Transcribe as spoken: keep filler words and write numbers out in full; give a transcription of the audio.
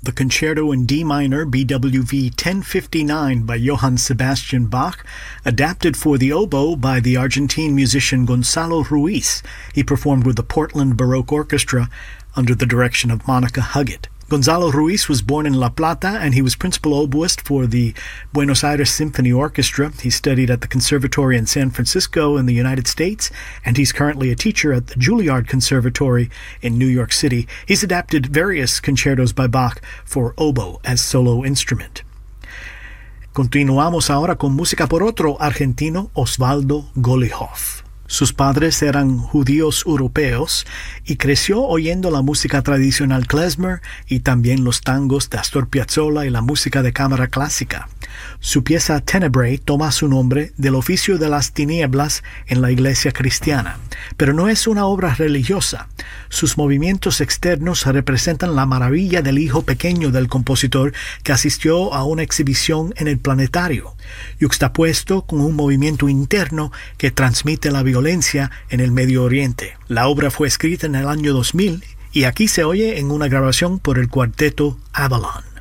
the Concerto in D minor B W V ten fifty-nine by Johann Sebastian Bach, adapted for the oboe by the Argentine musician Gonzalo Ruiz. He performed with the Portland Baroque Orchestra under the direction of Monica Huggett. Gonzalo Ruiz was born in La Plata, and he was principal oboist for the Buenos Aires Symphony Orchestra. He studied at the Conservatory in San Francisco in the United States, and he's currently a teacher at the Juilliard Conservatory in New York City. He's adapted various concertos by Bach for oboe as solo instrument. Continuamos ahora con música por otro argentino, Osvaldo Golijov. Sus padres eran judíos europeos y creció oyendo la música tradicional klezmer y también los tangos de Astor Piazzolla y la música de cámara clásica. Su pieza Tenebrae toma su nombre del oficio de las tinieblas en la iglesia cristiana, pero no es una obra religiosa. Sus movimientos externos representan la maravilla del hijo pequeño del compositor que asistió a una exhibición en el planetario, yuxtapuesto con un movimiento interno que transmite la violencia en el Medio Oriente. La obra fue escrita en el año dos mil y aquí se oye en una grabación por el cuarteto Avalon.